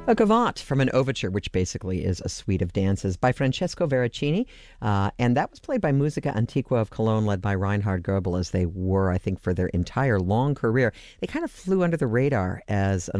A gavotte from an overture, which basically is a suite of dances by Francesco Veracini. And that was played by Musica Antiqua of Cologne, led by Reinhard Goebel, as they were, I think, for their entire long career. They kind of flew under the radar as an